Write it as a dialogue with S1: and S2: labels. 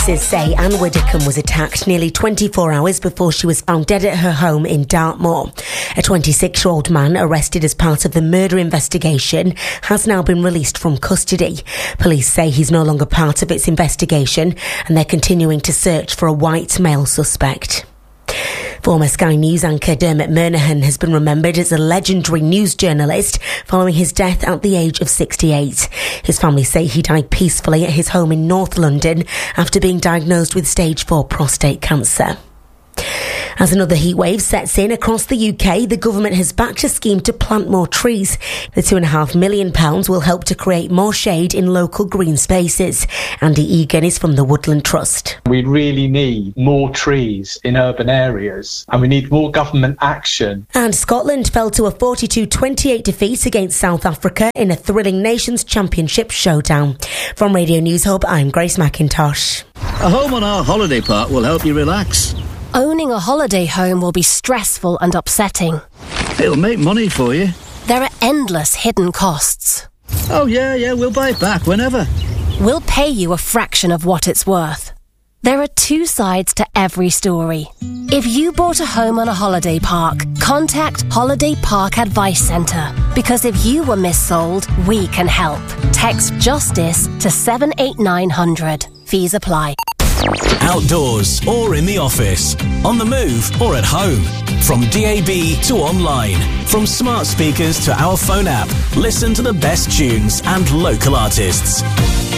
S1: Police say Anne Widdicombe was attacked nearly 24 hours before she was found dead at her home in Dartmoor. A 26-year-old man arrested as part of the murder investigation has now been released from custody. Police say he's no longer part of its investigation and they're continuing to search for a white male suspect. Former Sky News anchor Dermot Murnaghan has been remembered as a legendary news journalist following his death at the age of 68. His family say he died peacefully at his home in North London after being diagnosed with stage 4 prostate cancer. As another heatwave sets in across the UK, the government has backed a scheme to plant more trees. The £2.5 million will help to create more shade in local green spaces. Andy Egan is from the Woodland Trust.
S2: We really need more trees in urban areas and we need more government action.
S1: And Scotland fell to a 42-28 defeat against South Africa in a thrilling Nations Championship showdown. From Radio News Hub, I'm Grace McIntosh.
S3: A home on our holiday park will help you relax.
S4: Owning a holiday home will be stressful and upsetting.
S3: It'll make money for you.
S4: There are endless hidden costs.
S3: Oh, yeah, we'll buy it back whenever.
S4: We'll pay you a fraction of what it's worth. There are two sides to every story. If you bought a home on a holiday park, contact Holiday Park Advice Centre. Because if you were missold, we can help. Text JUSTICE to 78900. Fees apply.
S5: Outdoors or in the office, on the move or at home. From DAB to online, from smart speakers to our phone app, listen to the best tunes and local artists.